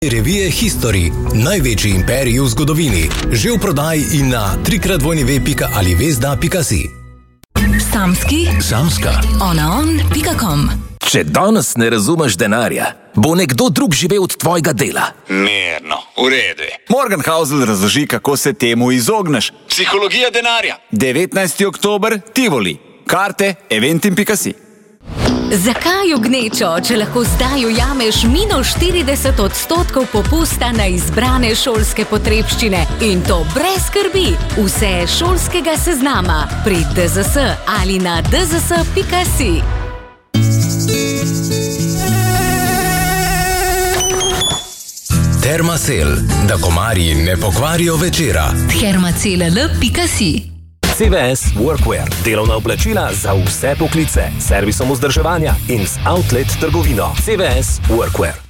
Revije History, največji imperij v zgodovini, že v prodaji in na www.alivesda.si. Samska. onaon.com. Če danes ne razumeš denarja, bo nekdo drug živel od tvojega dela. Mirno, v redu je. Morgenhausl razloži, kako se temu izogneš. Psihologija denarja. 19. oktober, Tivoli. Karte eventim.si. Zakaj v gnečo, če lahko zdaj ujameš -40% popusta na izbrane šolske potrebščine in to brez skrbi? Vse šolskega seznama pri DZS ali na dzs.si. Thermacell, da komarji ne pokvarijo večera. Thermacell.si. CVS Workwear, delovna oblačila za vse poklice, servisom vzdrževanja in z outlet trgovino. CVS Workwear.